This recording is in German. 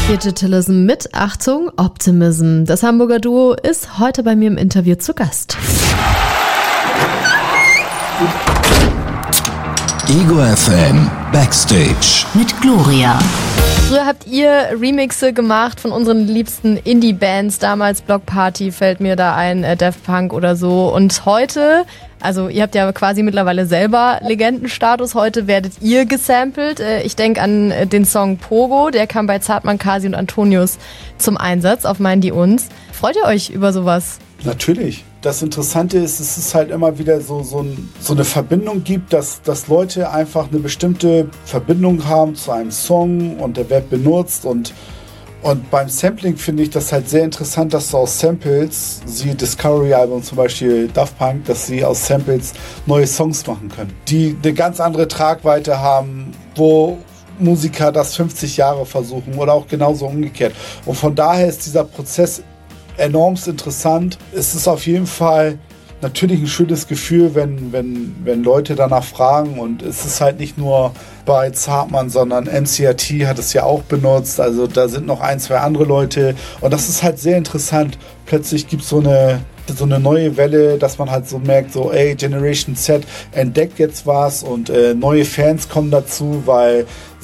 Digitalism mit, Achtung, Optimism. Das Hamburger Duo ist heute bei mir im Interview zu Gast. Ego FM Backstage mit Gloria. Früher habt ihr Remixe gemacht von unseren liebsten Indie-Bands. Damals Block Party fällt mir da ein, Daft Punk oder so. Und heute, also ihr habt ja quasi mittlerweile selber Legendenstatus. Heute werdet ihr gesampelt. Ich denke an den Song Pogo, der kam bei Zartmann, Kasi und Antonius zum Einsatz auf Meinen die uns. Freut ihr euch über sowas? Natürlich. Das Interessante ist, dass es halt immer wieder so eine Verbindung gibt, dass Leute einfach eine bestimmte Verbindung haben zu einem Song und der wird benutzt und beim Sampling finde ich das halt sehr interessant, dass du aus Samples, siehe Discovery-Album zum Beispiel Daft Punk, dass sie aus Samples neue Songs machen können, die eine ganz andere Tragweite haben, wo Musiker das 50 Jahre versuchen oder auch genauso umgekehrt. Und von daher ist dieser Prozess enormst interessant. Es ist auf jeden Fall natürlich ein schönes Gefühl, wenn Leute danach fragen, und es ist halt nicht nur bei Zartmann, sondern MCRT hat es ja auch benutzt, also da sind noch ein, zwei andere Leute und das ist halt sehr interessant. Plötzlich gibt es so eine neue Welle, dass man halt so merkt, so ey, Generation Z entdeckt jetzt was und neue Fans kommen dazu, weil